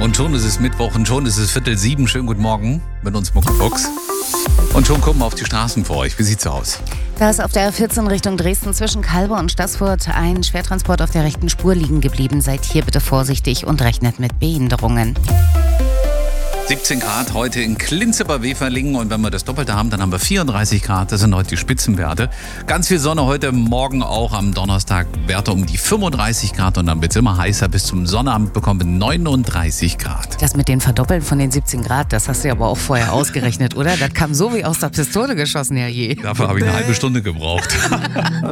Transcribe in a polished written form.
Und schon ist es Mittwoch und schon ist es 6:45. Schönen guten Morgen mit uns Muckefuchs. Und schon gucken wir auf die Straßen vor euch. Wie sieht's aus? Da ist auf der A14 Richtung Dresden zwischen Calbe und Staßfurt ein Schwertransport auf der rechten Spur liegen geblieben. Seid hier bitte vorsichtig und rechnet mit Behinderungen. 17 Grad heute in Klinze bei Weferlingen und wenn wir das Doppelte haben, dann haben wir 34 Grad. Das sind heute die Spitzenwerte. Ganz viel Sonne heute Morgen auch am Donnerstag. Werte um die 35 Grad und dann wird es immer heißer. Bis zum Sonnabend bekommen wir 39 Grad. Das mit den Verdoppeln von den 17 Grad, das hast du ja aber auch vorher ausgerechnet, oder? Das kam so wie aus der Pistole geschossen, herrje. Dafür habe ich eine halbe Stunde gebraucht.